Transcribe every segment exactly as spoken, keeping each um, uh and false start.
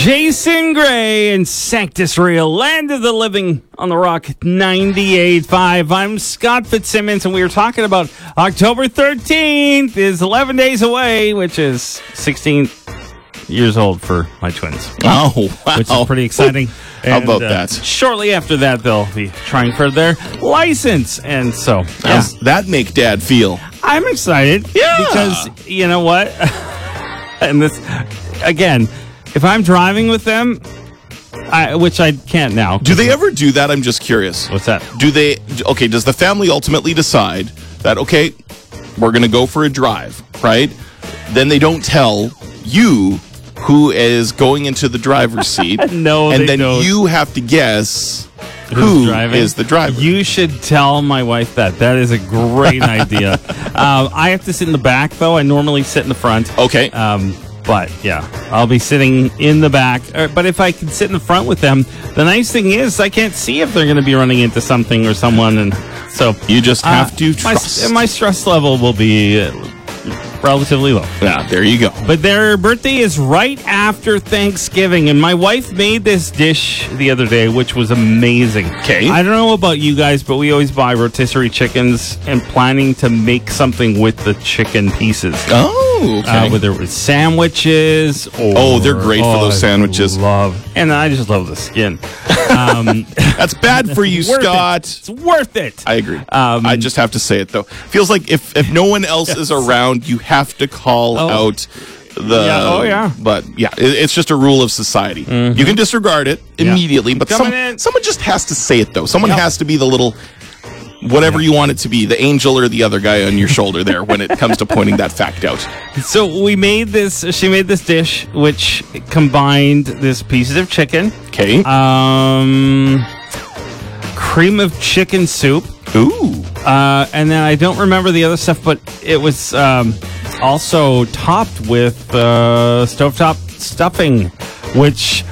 Jason Gray and Sanctus Real, Land of the Living on the Rock ninety-eight point five. I'm Scott Fitzsimmons, and we were talking about October thirteenth is eleven days away, which is sixteen years old for my twins. Oh, wow. Which is pretty exciting. How And, about uh, that? Shortly after that, they'll be trying for their license. And so, yeah, How's that make Dad feel? I'm excited. Yeah. Because, you know what? And this, again, if I'm driving with them, I, which I can't now. Do they ever do that? I'm just curious. What's that? Do they, okay, does the family ultimately decide that, okay, we're going to go for a drive, right? Then they don't tell you who is going into the driver's seat. No, and they then don't. you have to guess Who's who driving? is the driver. You should tell my wife that. That is a great idea. Um, I have to sit in the back, though. I normally sit in the front. Okay. Um, but, yeah, I'll be sitting in the back. Uh, But if I can sit in the front with them, the nice thing is I can't see if they're going to be running into something or someone. And so You just have uh, to my, trust. my stress level will be uh, relatively low. Yeah, there you go. But their birthday is right after Thanksgiving, and my wife made this dish the other day, which was amazing. Okay. I don't know about you guys, but we always buy rotisserie chickens and planning to make something with the chicken pieces. Oh, okay. Uh, whether it was sandwiches or... Oh, they're great for those I sandwiches. Love. And I just love the skin. Um, That's bad for you, it's worth it. Scott. It's worth it. I agree. Um, I just have to say it, though. Feels like if, if no one else is around, you have to call Oh. out the... Yeah, oh, yeah. But, yeah, it, it's just a rule of society. Mm-hmm. You can disregard it immediately, but Coming some, in. someone just has to say it, though. Someone Yep. has to be the little... Whatever you want it to be, the angel or the other guy on your shoulder there when it comes to pointing that fact out. So we made this, she made this dish, which combined this pieces of chicken, Okay. um, cream of chicken soup, Ooh. uh, and then I don't remember the other stuff, but it was um, also topped with uh, stovetop stuffing, which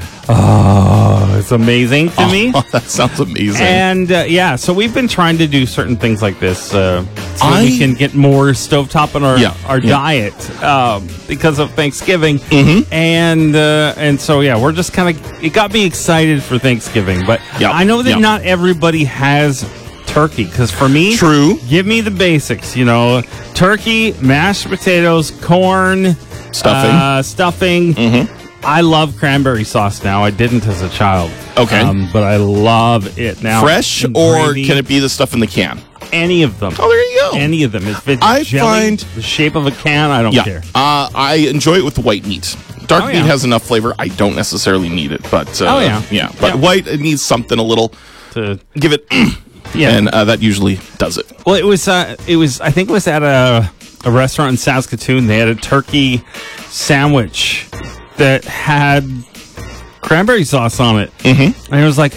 oh, it's amazing to me. Oh, that sounds amazing. And uh, yeah, so we've been trying to do certain things like this uh, so I- we can get more stovetop in our Yeah, our yeah. diet um, because of Thanksgiving. Mm-hmm. And uh, and so yeah, we're just kind of it got me excited for Thanksgiving. But Yep, I know that yep. not everybody has turkey because for me, True. give me the basics. You know, turkey, mashed potatoes, corn, Stuffing. uh, stuffing. Mm-hmm. I love cranberry sauce now. I didn't as a child. Okay. Um, but I love it now. Fresh, And or gravy, can it be the stuff in the can? any of them? Oh, there you go. Any of them. If it's I jelly, find- the shape of a can, I don't Yeah, care. uh, I enjoy it with white meat. Dark Oh, meat yeah. has enough flavor. I don't necessarily need it, but uh, Oh, yeah. yeah. But Yeah. white, it needs something a little. To Give it, yeah. and uh, that usually does it. well, it was. Uh, it was. I think it was at a a restaurant in Saskatoon. They had a turkey sandwich that had cranberry sauce on it, Mm-hmm. and it was like,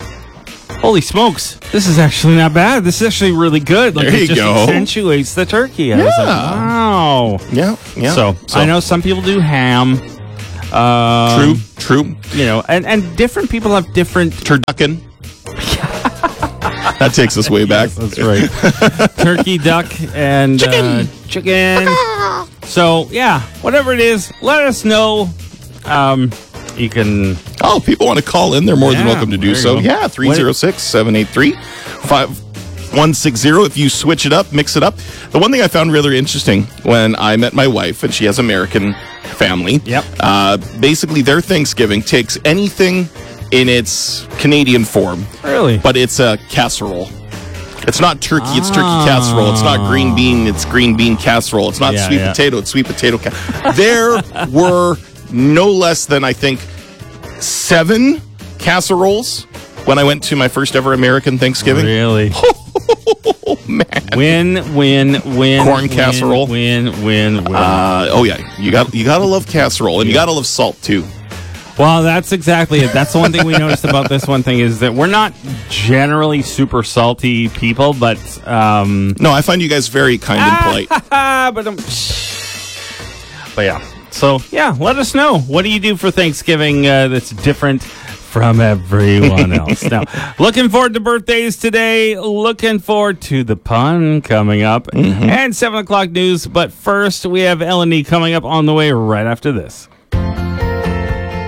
holy smokes, this is actually not bad. This is actually really good. Like, There it you just go. accentuates the turkey. I was like, Yeah. wow. Yeah, yeah. So, I know some people do ham. Um, True, true. You know, and, and different people have different. Turducken. That takes us way back. That's right. Turkey, duck, and Chicken. Uh, chicken. So, yeah, whatever it is, let us know. Um, you can. Oh, people want to call in. They're more than Yeah, welcome to do there you so. go. Yeah, three oh six, seven eight three, five one six zero. If you switch it up, mix it up. The one thing I found really interesting when I met my wife, and she has American family. Yep. Uh, basically, their Thanksgiving takes anything in its Canadian form, Really? but it's a casserole. It's not turkey, it's turkey Ah. casserole. It's not green bean, it's green bean casserole. It's not Yeah, sweet yeah. potato, it's sweet potato casserole. There were no less than, I think, seven casseroles when I went to my first ever American Thanksgiving. Really? Oh, man. Win, win, win. Corn win, casserole. Win, win, win. Uh, oh, yeah. You got you got to love casserole, and you got to love salt, too. Well, that's exactly it. That's the one thing we noticed about this one thing is that we're not generally super salty people, but um, No, I find you guys very kind and polite. but um, but yeah. So yeah, let us know. What do you do for Thanksgiving uh, that's different from everyone else? Now, looking forward to birthdays today. Looking forward to the pun coming up Mm-hmm. and seven o'clock news. But first, we have L and E coming up on the way right after this.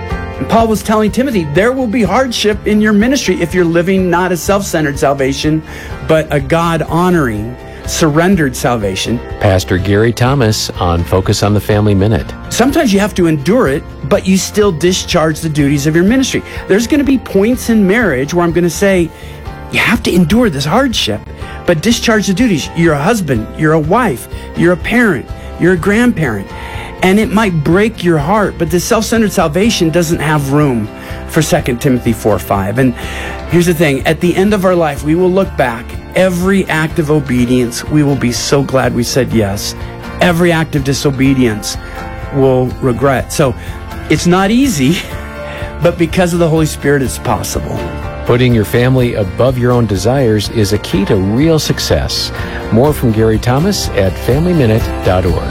Paul was telling Timothy, there will be hardship in your ministry if you're living not a self-centered salvation, but a God-honoring, surrendered salvation. Pastor Gary Thomas on Focus on the Family Minute. Sometimes you have to endure it, but you still discharge the duties of your ministry. There's going to be points in marriage where I'm going to say, you have to endure this hardship, but discharge the duties. You're a husband, you're a wife, you're a parent, you're a grandparent. And it might break your heart, but the self-centered salvation doesn't have room for Second Timothy four five. And here's the thing, at the end of our life, we will look back. Every act of obedience, we will be so glad we said yes. Every act of disobedience, we'll regret. So it's not easy, but because of the Holy Spirit, it's possible. Putting your family above your own desires is a key to real success. More from Gary Thomas at family minute dot org.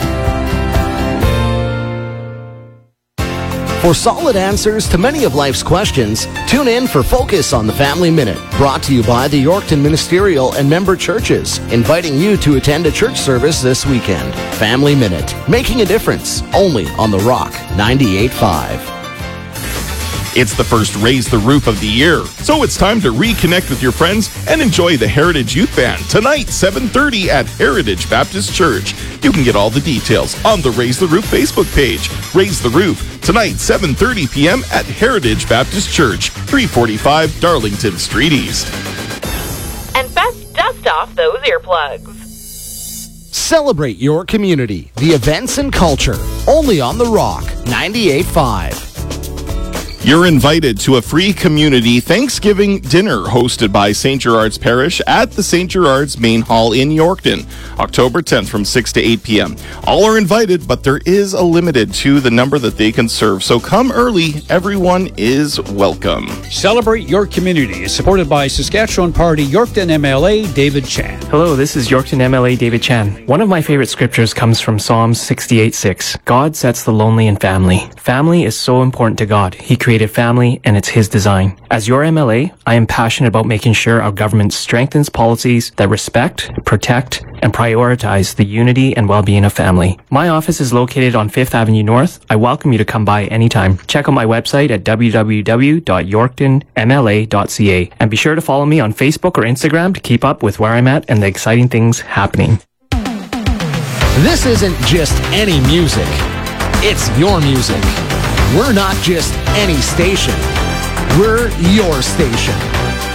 For solid answers to many of life's questions, tune in for Focus on the Family Minute, brought to you by the Yorkton Ministerial and member churches, inviting you to attend a church service this weekend. Family Minute, making a difference, only on The Rock ninety-eight point five. It's the first Raise the Roof of the year, so it's time to reconnect with your friends and enjoy the Heritage Youth Band tonight, seven thirty at Heritage Baptist Church. You can get all the details on the Raise the Roof Facebook page. Raise the Roof tonight, seven thirty p.m. at Heritage Baptist Church, three forty-five Darlington Street East. And best dust off those earplugs. Celebrate your community, the events and culture, only on The Rock ninety-eight point five. You're invited to a free community Thanksgiving dinner hosted by Saint Gerard's Parish at the Saint Gerard's Main Hall in Yorkton, October tenth from six to eight p.m. All are invited, but there is a limited to the number that they can serve, so come early. Everyone is welcome. Celebrate Your Community is supported by Saskatchewan Party Yorkton M L A David Chan. Hello, this is Yorkton M L A David Chan. One of my favorite scriptures comes from Psalms sixty-eight six. God sets the lonely in family. Family is so important to God. He created family, and it's His design. As your M L A, I am passionate about making sure our government strengthens policies that respect, protect, and prioritize the unity and well-being of family. My office is located on Fifth Avenue North. I welcome you to come by anytime. Check out my website at w w w dot yorkton m l a dot c a and be sure to follow me on Facebook or Instagram to keep up with where I'm at and the exciting things happening. This isn't just any music. It's your music. We're not just any station. We're your station.